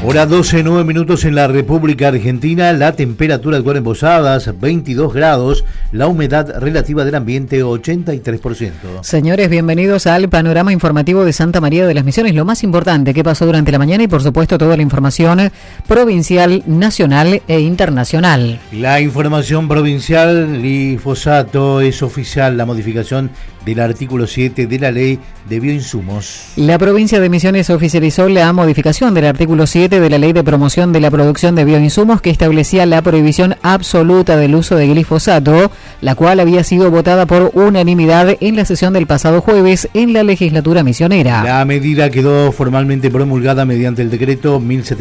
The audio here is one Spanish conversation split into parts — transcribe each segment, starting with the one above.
Hora 12, 9 minutos en la República Argentina. La temperatura actual en Posadas, 22 grados. La humedad relativa del ambiente, 83%. Señores, bienvenidos al panorama informativo de Santa María de las Misiones. Lo más importante que pasó durante la mañana y, por supuesto, toda la información provincial, nacional e internacional. La información provincial: glifosato, es oficial la modificación del artículo 7 de la ley de bioinsumos. La provincia de Misiones oficializó la modificación del artículo 7 de la ley de promoción de la producción de bioinsumos, que establecía la prohibición absoluta del uso de glifosato, la cual había sido votada por unanimidad en la sesión del pasado jueves en la legislatura misionera. La medida quedó formalmente promulgada mediante el decreto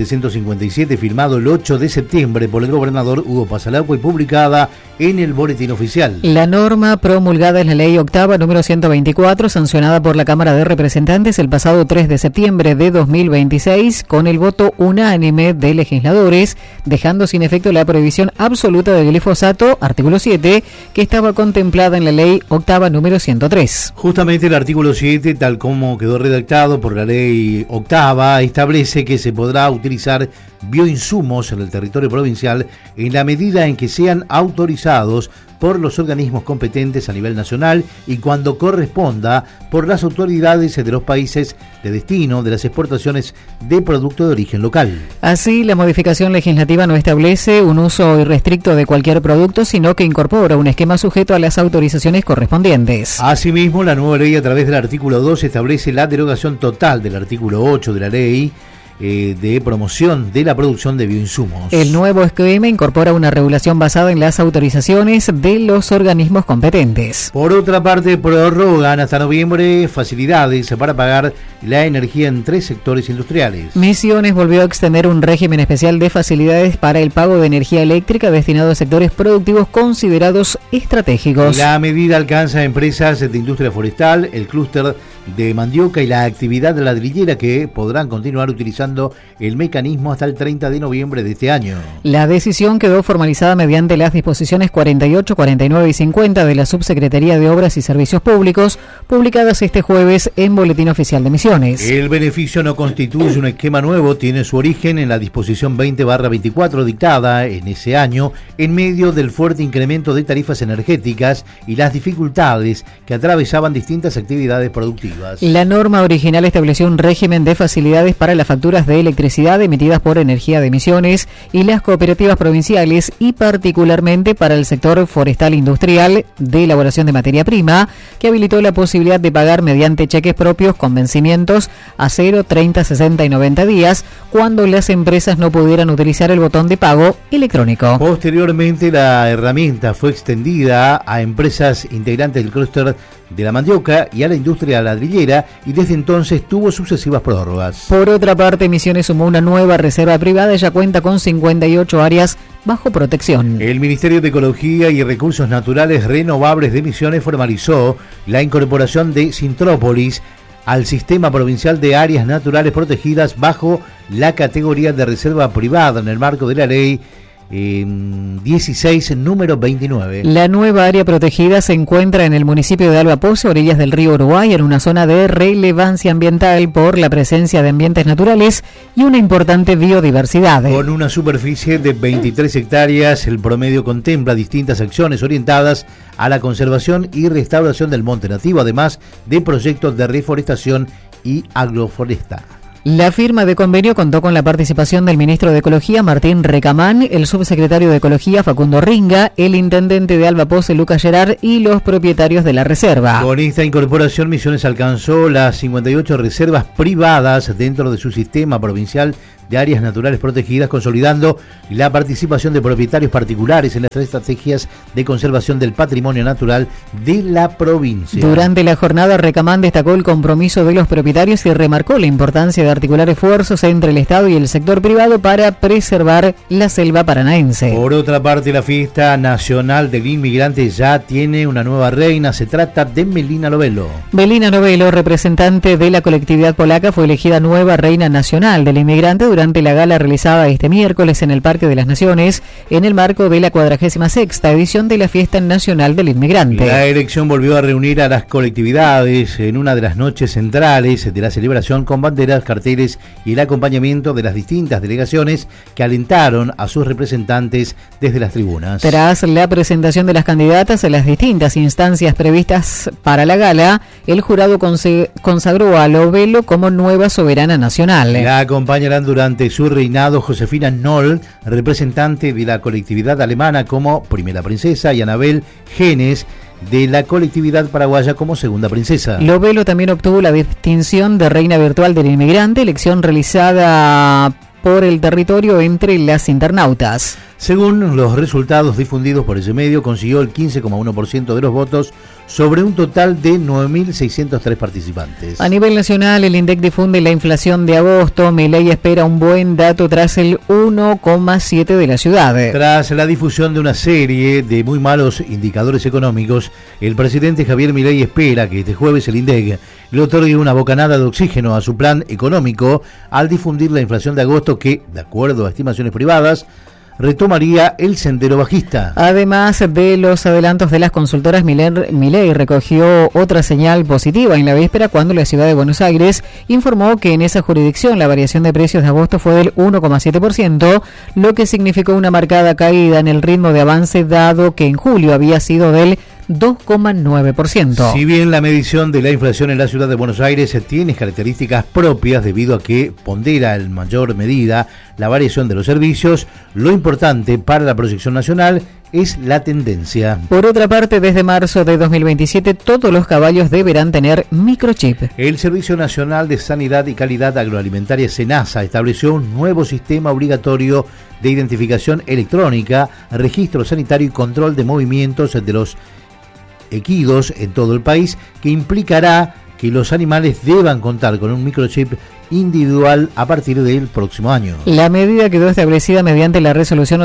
1757, firmado el 8 de septiembre por el gobernador Hugo Pasalacqua y publicada en el Boletín Oficial. La norma promulgada es la ley octava número 124, sancionada por la Cámara de Representantes el pasado 3 de septiembre de 2026, con el voto unánime de legisladores, dejando sin efecto la prohibición absoluta del glifosato, artículo 7, que estaba contemplada en la ley octava número 103. Justamente el artículo 7, tal como quedó redactado por la ley octava, establece que se podrá utilizar bioinsumos en el territorio provincial en la medida en que sean autorizados por los organismos competentes a nivel nacional y cuando corresponda por las autoridades de los países de destino de las exportaciones de producto de origen local. Así, la modificación legislativa no establece un uso irrestricto de cualquier producto, sino que incorpora un esquema sujeto a las autorizaciones correspondientes. Asimismo, la nueva ley, a través del artículo 2, establece la derogación total del artículo 8 de la ley de promoción de la producción de bioinsumos. El nuevo esquema incorpora una regulación basada en las autorizaciones de los organismos competentes. Por otra parte, prorrogan hasta noviembre facilidades para pagar la energía en 3 sectores industriales. Misiones volvió a extender un régimen especial de facilidades para el pago de energía eléctrica destinado a sectores productivos considerados estratégicos. La medida alcanza a empresas de industria forestal, el clúster de mandioca y la actividad ladrillera, que podrán continuar utilizando el mecanismo hasta el 30 de noviembre de este año. La decisión quedó formalizada mediante las disposiciones 48, 49 y 50 de la Subsecretaría de Obras y Servicios Públicos, publicadas este jueves en Boletín Oficial de Misiones. El beneficio no constituye un esquema nuevo, tiene su origen en la disposición 20/24 dictada en ese año en medio del fuerte incremento de tarifas energéticas y las dificultades que atravesaban distintas actividades productivas. La norma original estableció un régimen de facilidades para las facturas de electricidad emitidas por Energía de Misiones y las cooperativas provinciales, y particularmente para el sector forestal industrial de elaboración de materia prima, que habilitó la posibilidad de pagar mediante cheques propios con vencimientos a 0, 30, 60 y 90 días, cuando las empresas no pudieran utilizar el botón de pago electrónico. Posteriormente, la herramienta fue extendida a empresas integrantes del clúster de la mandioca y a la industria ladrillera, y desde entonces tuvo sucesivas prórrogas. Por otra parte, Misiones sumó una nueva reserva privada y ya cuenta con 58 áreas bajo protección. El Ministerio de Ecología y Recursos Naturales Renovables de Misiones formalizó la incorporación de Sintrópolis al Sistema Provincial de Áreas Naturales Protegidas bajo la categoría de reserva privada en el marco de la ley 16, número 29. La nueva área protegida se encuentra en el municipio de Alba Pozo, orillas del río Uruguay, en una zona de relevancia ambiental por la presencia de ambientes naturales y una importante biodiversidad. Con una superficie de 23 hectáreas, el promedio contempla distintas acciones orientadas a la conservación y restauración del monte nativo, además de proyectos de reforestación y agroforesta. La firma de convenio contó con la participación del ministro de Ecología, Martín Recamán, el subsecretario de Ecología, Facundo Ringa, el intendente de Alba Pozo, Lucas Gerard, y los propietarios de la reserva. Con esta incorporación, Misiones alcanzó las 58 reservas privadas dentro de su sistema provincial de áreas naturales protegidas, consolidando la participación de propietarios particulares en las estrategias de conservación del patrimonio natural de la provincia. Durante la jornada, Recamán destacó el compromiso de los propietarios y remarcó la importancia de articular esfuerzos entre el Estado y el sector privado para preservar la selva paranaense. Por otra parte, la fiesta nacional del inmigrante ya tiene una nueva reina. Se trata de Melina Lovelo. Melina Lovelo, representante de la colectividad polaca, fue elegida nueva reina nacional del inmigrante durante la gala realizada este miércoles en el Parque de las Naciones en el marco de la 46ª edición de la Fiesta Nacional del Inmigrante. La elección volvió a reunir a las colectividades en una de las noches centrales de la celebración con banderas, carteles y el acompañamiento de las distintas delegaciones que alentaron a sus representantes desde las tribunas. Tras la presentación de las candidatas a las distintas instancias previstas para la gala, el jurado consagró a Lovelo como nueva soberana nacional. La acompañarán durante su reinado Josefina Noll, representante de la colectividad alemana como primera princesa, y Anabel Genes, de la colectividad paraguaya como segunda princesa. Lovelo también obtuvo la distinción de reina virtual del inmigrante, elección realizada por el territorio entre las internautas. Según los resultados difundidos por ese medio, consiguió el 15,1% de los votos sobre un total de 9.603 participantes. A nivel nacional, el INDEC difunde la inflación de agosto. Milei espera un buen dato tras el 1,7% de la ciudad. Tras la difusión de una serie de muy malos indicadores económicos, el presidente Javier Milei espera que este jueves el INDEC le otorgue una bocanada de oxígeno a su plan económico al difundir la inflación de agosto que, de acuerdo a estimaciones privadas, retomaría el sendero bajista. Además de los adelantos de las consultoras, Milei recogió otra señal positiva en la víspera cuando la ciudad de Buenos Aires informó que en esa jurisdicción la variación de precios de agosto fue del 1,7%, lo que significó una marcada caída en el ritmo de avance dado que en julio había sido del 2,9%. Si bien la medición de la inflación en la ciudad de Buenos Aires tiene características propias debido a que pondera en mayor medida la variación de los servicios, lo importante para la proyección nacional es la tendencia. Por otra parte, desde marzo de 2027 todos los caballos deberán tener microchip. El Servicio Nacional de Sanidad y Calidad Agroalimentaria, SENASA, estableció un nuevo sistema obligatorio de identificación electrónica, registro sanitario y control de movimientos de los equidos en todo el país, que implicará que los animales deban contar con un microchip individual a partir del próximo año. La medida quedó establecida mediante la resolución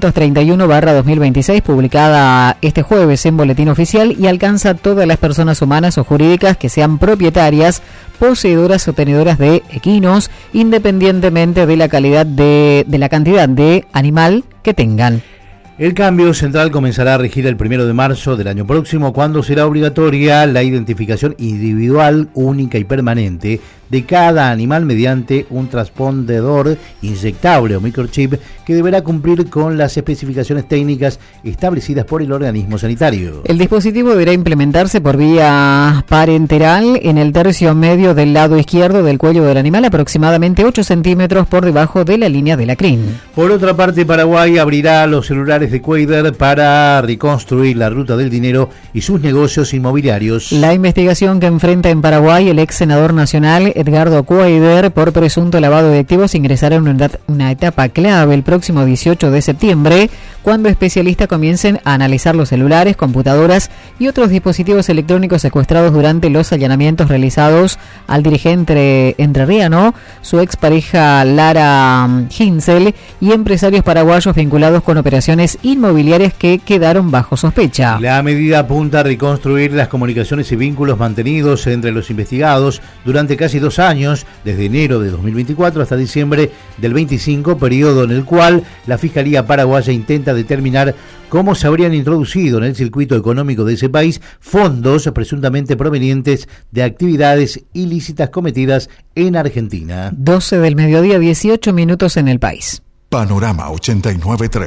831/2026 publicada este jueves en Boletín Oficial y alcanza a todas las personas humanas o jurídicas que sean propietarias, poseedoras o tenedoras de equinos, independientemente de la calidad de la cantidad de animal que tengan. El cambio central comenzará a regir el 1 de marzo del año próximo, cuando será obligatoria la identificación individual, única y permanente de cada animal mediante un transpondedor inyectable o microchip que deberá cumplir con las especificaciones técnicas establecidas por el organismo sanitario. El dispositivo deberá implementarse por vía parenteral en el tercio medio del lado izquierdo del cuello del animal, aproximadamente 8 centímetros por debajo de la línea de la crin. Por otra parte, Paraguay abrirá los celulares de Cuader para reconstruir la ruta del dinero y sus negocios inmobiliarios. La investigación que enfrenta en Paraguay el ex senador nacional Edgardo Cuader por presunto lavado de activos ingresará en una etapa clave el próximo 18 de septiembre, cuando especialistas comiencen a analizar los celulares, computadoras y otros dispositivos electrónicos secuestrados durante los allanamientos realizados al dirigente entrerriano, su expareja Lara Hinsel y empresarios paraguayos vinculados con operaciones inmobiliarias que quedaron bajo sospecha. La medida apunta a reconstruir las comunicaciones y vínculos mantenidos entre los investigados durante casi 2 años, desde enero de 2024 hasta diciembre del 25, periodo en el cual la Fiscalía Paraguaya intenta determinar cómo se habrían introducido en el circuito económico de ese país fondos presuntamente provenientes de actividades ilícitas cometidas en Argentina. 12 del mediodía, 18 minutos en el país. Panorama 89.3.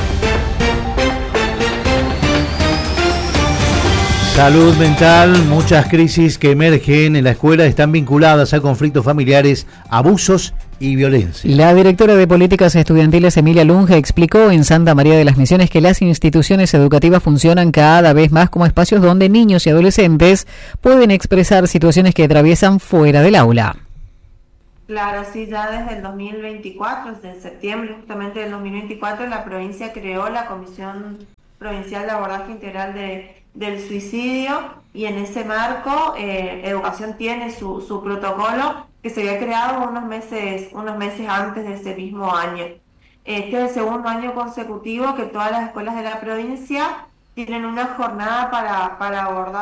Salud mental, muchas crisis que emergen en la escuela están vinculadas a conflictos familiares, abusos y violencia. La directora de Políticas Estudiantiles, Emilia Lunge, explicó en Santa María de las Misiones que las instituciones educativas funcionan cada vez más como espacios donde niños y adolescentes pueden expresar situaciones que atraviesan fuera del aula. Claro, sí, ya desde el 2024, desde septiembre justamente del 2024, la provincia creó la Comisión Provincial de Abordaje Integral del Suicidio, y en ese marco Educación tiene su protocolo que se había creado unos meses antes de ese mismo año. Este es el segundo año consecutivo que todas las escuelas de la provincia tienen una jornada para abordar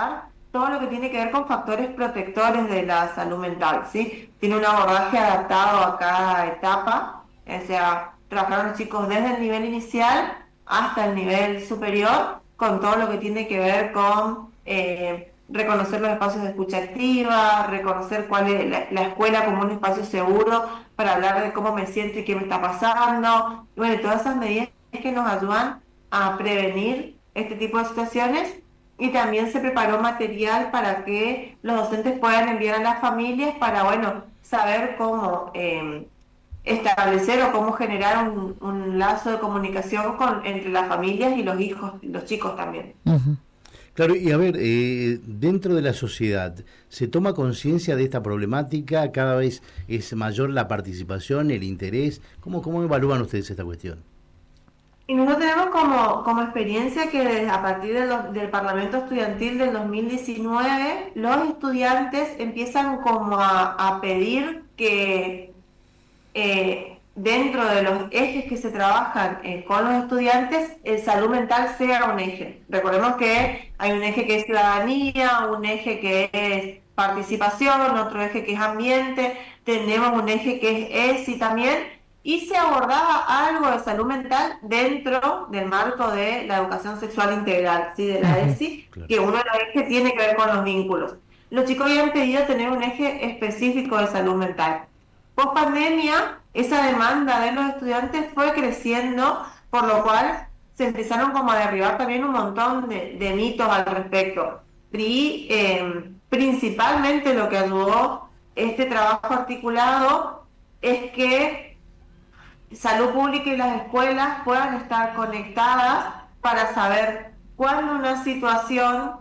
todo lo que tiene que ver con factores protectores de la salud mental, ¿sí? Tiene un abordaje adaptado a cada etapa, o sea, trabajar los chicos desde el nivel inicial hasta el nivel superior, con todo lo que tiene que ver con reconocer los espacios de escucha activa, reconocer cuál es la escuela como un espacio seguro para hablar de cómo me siento y qué me está pasando, y bueno, todas esas medidas que nos ayudan a prevenir este tipo de situaciones. Y también se preparó material para que los docentes puedan enviar a las familias para, bueno, saber cómo establecer o cómo generar un lazo de comunicación entre las familias y los hijos, los chicos también. Ujú. Claro, y a ver, dentro de la sociedad, ¿se toma conciencia de esta problemática? ¿Cada vez es mayor la participación, el interés? ¿Cómo evalúan ustedes esta cuestión? Y nosotros tenemos como experiencia que a partir del Parlamento Estudiantil del 2019, los estudiantes empiezan como a pedir que dentro de los ejes que se trabajan con los estudiantes, el salud mental sea un eje. Recordemos que hay un eje que es ciudadanía, un eje que es participación, otro eje que es ambiente, tenemos un eje que es ESI también, y se abordaba algo de salud mental dentro del marco de la educación sexual integral, ¿sí? De la ESI, Claro. que uno de los ejes tiene que ver con los vínculos. Los chicos habían pedido tener un eje específico de salud mental. Post pandemia, esa demanda de los estudiantes fue creciendo, por lo cual se empezaron como a derribar también un montón de mitos al respecto. Y principalmente lo que ayudó este trabajo articulado es que salud pública y las escuelas puedan estar conectadas para saber cuándo una situación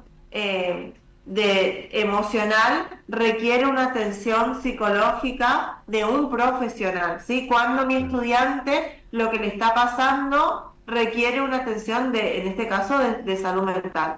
emocional requiere una atención psicológica de un profesional, ¿sí? Cuando mi estudiante lo que le está pasando requiere una atención en este caso, de salud mental.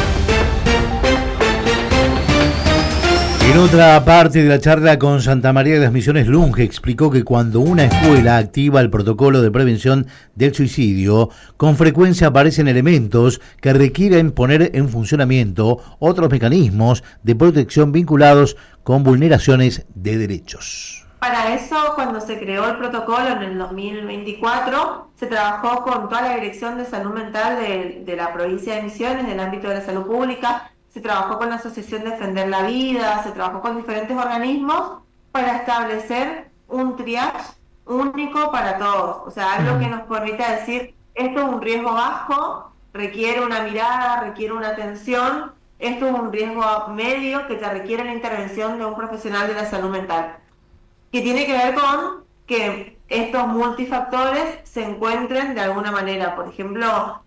En otra parte de la charla con Santa María de las Misiones, Lunge explicó que cuando una escuela activa el protocolo de prevención del suicidio, con frecuencia aparecen elementos que requieren poner en funcionamiento otros mecanismos de protección vinculados con vulneraciones de derechos. Para eso, cuando se creó el protocolo en el 2024, se trabajó con toda la Dirección de Salud Mental de la provincia de Misiones, del ámbito de la salud pública. Se trabajó con la Asociación Defender la Vida, se trabajó con diferentes organismos para establecer un triage único para todos. O sea, algo que nos permita decir, esto es un riesgo bajo, requiere una mirada, requiere una atención, esto es un riesgo medio que te requiere la intervención de un profesional de la salud mental. Que tiene que ver con que estos multifactores se encuentren de alguna manera. Por ejemplo,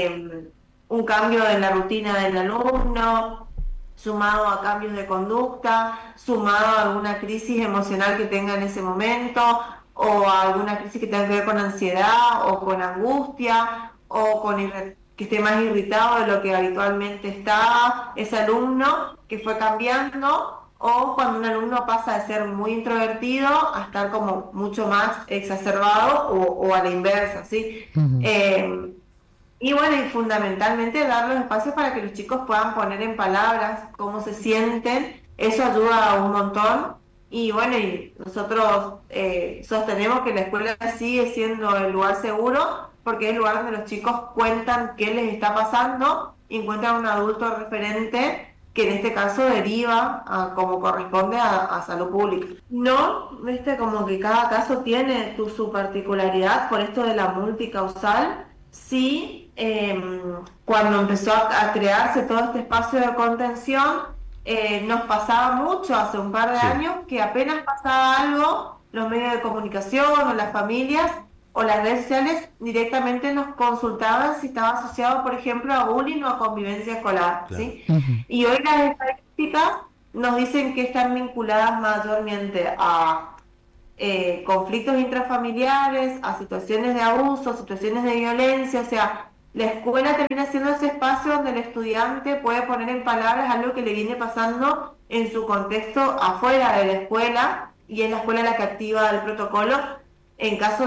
un cambio en la rutina del alumno, sumado a cambios de conducta, sumado a alguna crisis emocional que tenga en ese momento, o a alguna crisis que tenga que ver con ansiedad o con angustia, o con que esté más irritado de lo que habitualmente está ese alumno, que fue cambiando, o cuando un alumno pasa de ser muy introvertido a estar como mucho más exacerbado o a la inversa, ¿sí? Uh-huh. Y bueno, y fundamentalmente dar los espacios para que los chicos puedan poner en palabras cómo se sienten, eso ayuda un montón. Y bueno, y nosotros sostenemos que la escuela sigue siendo el lugar seguro, porque es el lugar donde los chicos cuentan qué les está pasando y encuentran un adulto referente que en este caso deriva como corresponde a salud pública. No, como que cada caso tiene su particularidad por esto de la multicausal. Sí, cuando empezó a crearse todo este espacio de contención, nos pasaba mucho hace un par de años que apenas pasaba algo, los medios de comunicación o las familias o las redes sociales directamente nos consultaban si estaba asociado, por ejemplo, a bullying o a convivencia escolar, claro. ¿Sí? Uh-huh. Y hoy las estadísticas nos dicen que están vinculadas mayormente a conflictos intrafamiliares, a situaciones de abuso, situaciones de violencia. O sea, la escuela termina siendo ese espacio donde el estudiante puede poner en palabras algo que le viene pasando en su contexto afuera de la escuela, y es la escuela la que activa el protocolo en caso de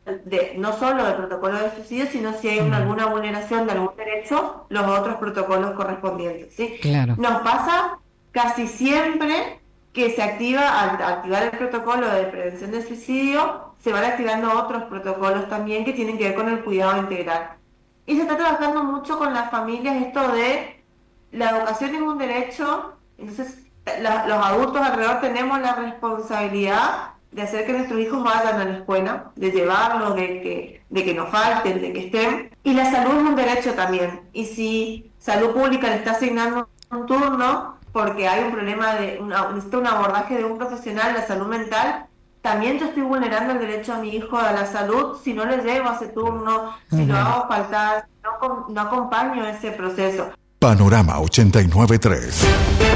no solo del protocolo de suicidio, sino si hay alguna vulneración de algún derecho, los otros protocolos correspondientes, ¿sí? Claro. Nos pasa casi siempre que se activa, al activar el protocolo de prevención del suicidio, se van activando otros protocolos también que tienen que ver con el cuidado integral. Y se está trabajando mucho con las familias esto de la educación es un derecho, entonces los adultos alrededor tenemos la responsabilidad de hacer que nuestros hijos vayan a la escuela, de llevarlos, de que no falten, de que estén. Y la salud es un derecho también. Y si Salud Pública le está asignando un turno porque hay un problema necesita un abordaje de un profesional de la salud mental, también yo estoy vulnerando el derecho a mi hijo a la salud si no le llevo a ese turno, si lo hago faltar, no acompaño ese proceso. Panorama 89.3.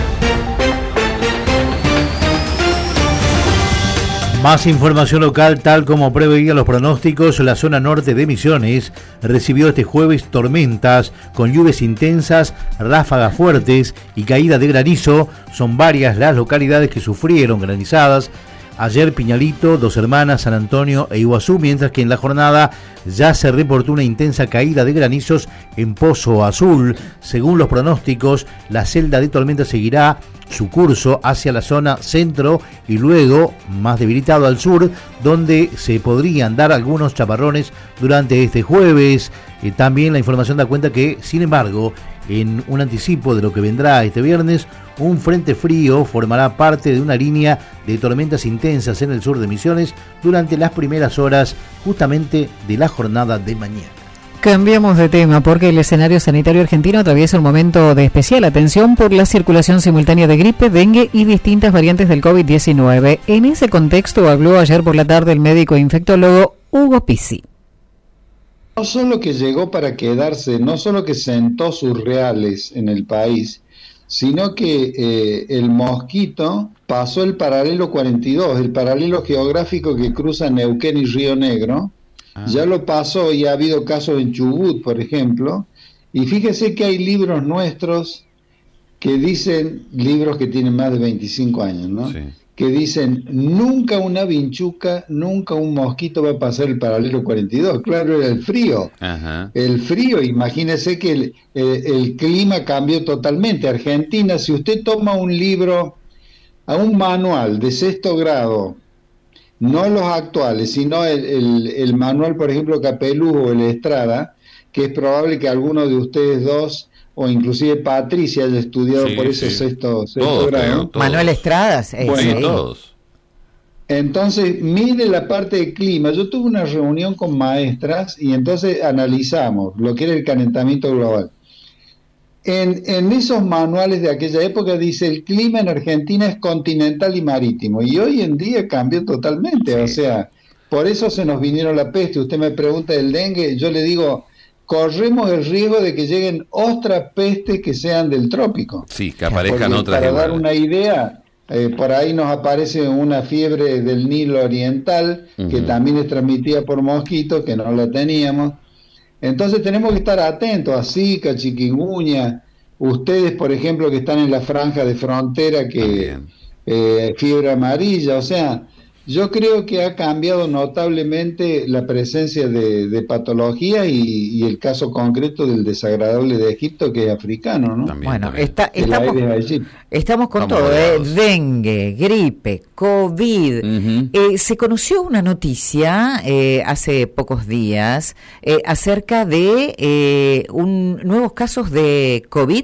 Más información local, tal como preveían los pronósticos, la zona norte de Misiones recibió este jueves tormentas con lluvias intensas, ráfagas fuertes y caída de granizo. Son varias las localidades que sufrieron granizadas. Ayer Piñalito, Dos Hermanas, San Antonio e Iguazú, mientras que en la jornada ya se reportó una intensa caída de granizos en Pozo Azul. Según los pronósticos, la celda de tormenta seguirá su curso hacia la zona centro y luego más debilitado al sur, donde se podrían dar algunos chaparrones durante este jueves. También la información da cuenta que, sin embargo, en un anticipo de lo que vendrá este viernes, un frente frío formará parte de una línea de tormentas intensas en el sur de Misiones durante las primeras horas justamente de la jornada de mañana. Cambiamos de tema porque el escenario sanitario argentino atraviesa un momento de especial atención por la circulación simultánea de gripe, dengue y distintas variantes del COVID-19. En ese contexto habló ayer por la tarde el médico e infectólogo Hugo Pizzi. No solo que llegó para quedarse, no solo que sentó sus reales en el país, sino que el mosquito pasó el paralelo 42, el paralelo geográfico que cruza Neuquén y Río Negro, ya lo pasó y ha habido casos en Chubut, por ejemplo, y fíjese que hay libros nuestros que dicen, libros que tienen más de 25 años, ¿no? Sí. Que dicen, nunca una vinchuca, nunca un mosquito va a pasar el paralelo 42. Claro, era el frío. Ajá. El frío, imagínese que el clima cambió totalmente. Argentina, si usted toma un libro, a un manual de 6º grado, no los actuales, sino el manual, por ejemplo, Capelú o el Estrada, que es probable que alguno de ustedes dos, o inclusive Patricia, haya estudiado por esos sexto grado. Manuel Estradas. Bueno, todos. Entonces, mire la parte de clima. Yo tuve una reunión con maestras y entonces analizamos lo que era el calentamiento global. En esos manuales de aquella época dice el clima en Argentina es continental y marítimo, y hoy en día cambió totalmente, o sea, por eso se nos vinieron la peste. Usted me pregunta del dengue, yo le digo, corremos el riesgo de que lleguen otras pestes que sean del trópico. Sí, que aparezcan otras. Para dar una idea, por ahí nos aparece una fiebre del Nilo Oriental, que también es transmitida por mosquitos, que no la teníamos. Entonces tenemos que estar atentos a Zika, chikungunya. Ustedes, por ejemplo, que están en la franja de frontera, que fiebre amarilla, o sea, yo creo que ha cambiado notablemente la presencia de patología y el caso concreto del desagradable de Egipto, que es africano, ¿no? Bueno, estamos con todo, dengue, gripe, COVID. Se conoció una noticia hace pocos días acerca de nuevos casos de COVID.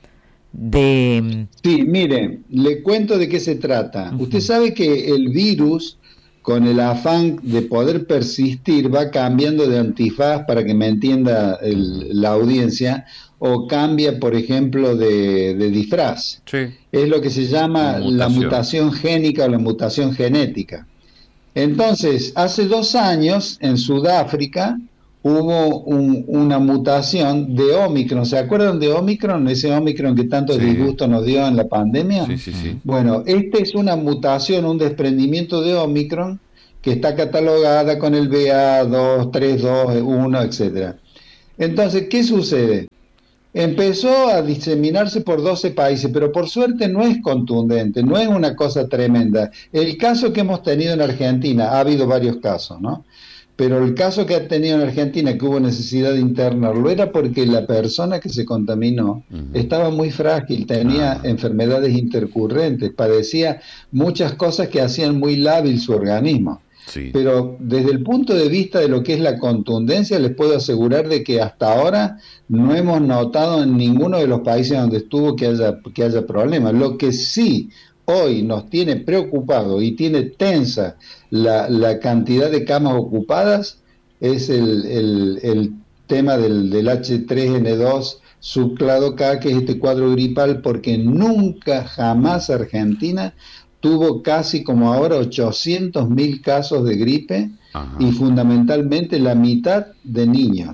Sí, mire, le cuento de qué se trata. Usted sabe que el virus, con el afán de poder persistir, va cambiando de antifaz, para que me entienda la audiencia, o cambia, por ejemplo, de disfraz. Sí. Es lo que se llama la mutación génica o la mutación genética. Entonces, hace 2 años, en Sudáfrica, hubo una mutación de Omicron. ¿Se acuerdan de Omicron? Ese Omicron que tanto disgusto nos dio en la pandemia. Sí. Bueno, esta es una mutación, un desprendimiento de Omicron que está catalogada con el BA2, 3.2, 1, etcétera. Entonces, ¿qué sucede? Empezó a diseminarse por 12 países, pero por suerte no es contundente, no es una cosa tremenda. El caso que hemos tenido en Argentina, ha habido varios casos, ¿no? pero el caso que ha tenido en Argentina, que hubo necesidad de internarlo, era porque la persona que se contaminó estaba muy frágil, tenía enfermedades intercurrentes, padecía muchas cosas que hacían muy lábil su organismo. Sí. Pero desde el punto de vista de lo que es la contundencia, les puedo asegurar de que hasta ahora no hemos notado en ninguno de los países donde estuvo que haya problemas. Lo que sí hoy nos tiene preocupado y tiene tensa la cantidad de camas ocupadas es el tema del H3N2 subclado K, que es este cuadro gripal, porque nunca jamás Argentina tuvo casi como ahora 800.000 casos de gripe. Ajá. Y fundamentalmente la mitad de niños.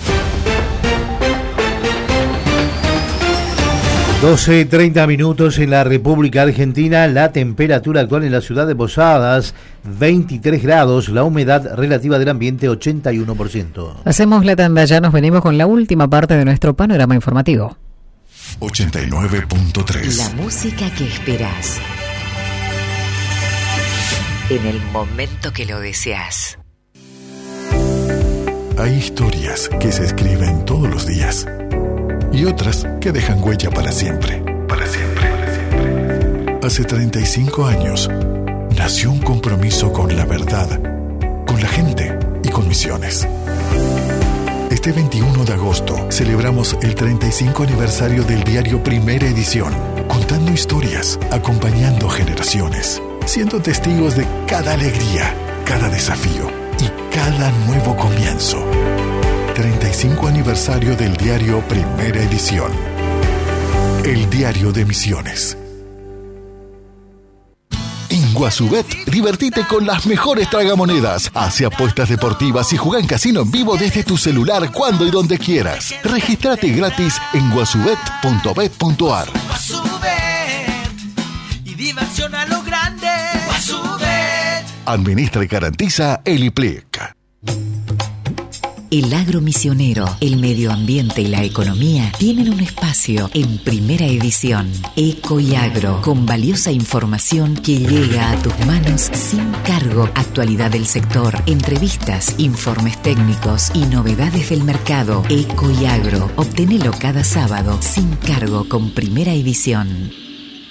12:30 minutos en la República Argentina. La temperatura actual en la ciudad de Posadas, 23 grados, la humedad relativa del ambiente 81%. Hacemos la tanda, ya nos venimos con la última parte de nuestro panorama informativo. 89.3. La música que esperás en el momento que lo deseas. Hay historias que se escriben todos los días y otras que dejan huella para siempre. Para siempre. Hace 35 años nació un compromiso con la verdad, con la gente y con Misiones. Este 21 de agosto celebramos el 35 aniversario del diario Primera Edición, contando historias, acompañando generaciones, siendo testigos de cada alegría, cada desafío y cada nuevo comienzo. 35 aniversario del diario Primera Edición. El diario de Misiones. En Guasubet, divertite con las mejores tragamonedas. Hace apuestas deportivas y juega en casino en vivo desde tu celular cuando y donde quieras. Regístrate gratis en guasubet.bet.ar. Y diversión a lo grande. Guasubet. Administra y garantiza el IPLIC. El agro misionero, el medio ambiente y la economía tienen un espacio en Primera Edición. Eco y Agro, con valiosa información que llega a tus manos sin cargo. Actualidad del sector, entrevistas, informes técnicos y novedades del mercado. Eco y Agro, obtenelo cada sábado sin cargo con Primera Edición.